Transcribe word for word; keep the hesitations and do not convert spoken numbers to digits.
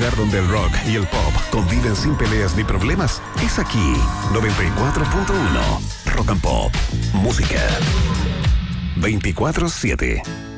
lugar donde el rock y el pop conviven sin peleas ni problemas es aquí. noventa y cuatro punto uno Rock and Pop. Música veinticuatro siete.